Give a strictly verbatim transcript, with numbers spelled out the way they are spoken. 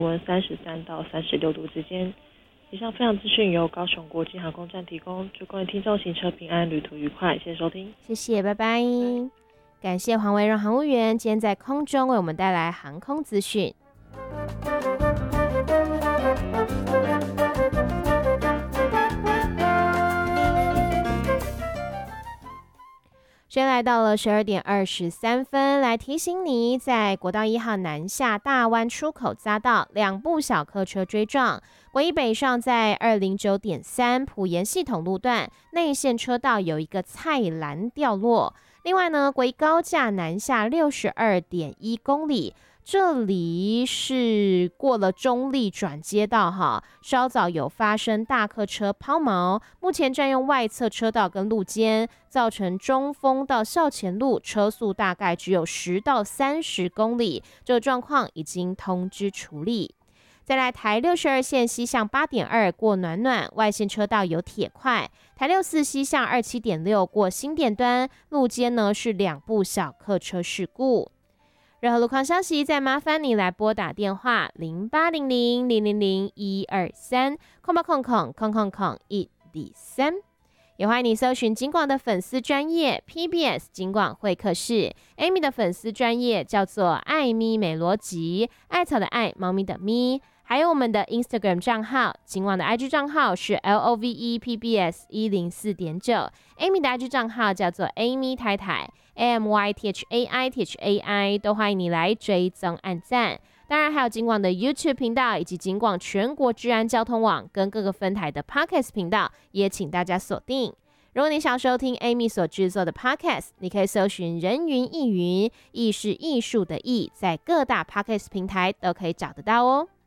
温三十三到三十六度之间。以上分享资讯由高雄国际航空站提供，祝各位听众行车平安，旅途愉快。谢谢收听， 谢谢，拜拜。感谢黄维荣航务员今天在空中为我们带来航空资讯。时间来到了十二点二十三分，来提醒你，在国道一号南下大湾出口匝道，两部小客车追撞。国一北上在二零九点三埔盐系统路段内线车道有一个菜篮掉落。另外呢，国一高架南下六十二点一公里。这里是过了中立转接道哈，稍早有发生大客车抛锚，目前占用外侧车道跟路肩，造成中丰到校前路车速大概只有十到三十公里，这个状况已经通知处理。再来台六十二线西向八点二过暖暖，外线车道有铁块；台六四西向二七点六过新店端，路肩呢是两部小客车事故。任何路况消息，再麻烦你来拨打电话零八零零零零零一二三空八空空空空空一零三，也欢迎你搜寻警广的粉丝专页 P B S 警广会客室 ，Amy 的粉丝专页叫做艾咪美逻辑，艾草的艾，猫咪的咪。还有我们的 Instagram 账号，警网的 I G 账号是 L O V E P B S 一零四点九 ，Amy 的 I G 账号叫做 Amy 太太 A M Y T H A I T H A I， 都欢迎你来追踪按赞。当然还有警广的 YouTube 频道，以及警广全国治安交通网跟各个分台的 Podcast 频道，也请大家锁定。如果你想收听 Amy 所制作的 Podcast， 你可以搜寻人云亦云，艺是艺术的艺，在各大 Podcast 平台都可以找得到哦。